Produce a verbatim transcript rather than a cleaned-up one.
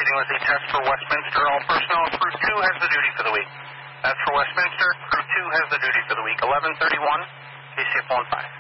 Closing with a test for Westminster. All personnel, Crew two has the duty for the week. That's for Westminster. Crew two has the duty for the week. eleven thirty-one, K C F one five.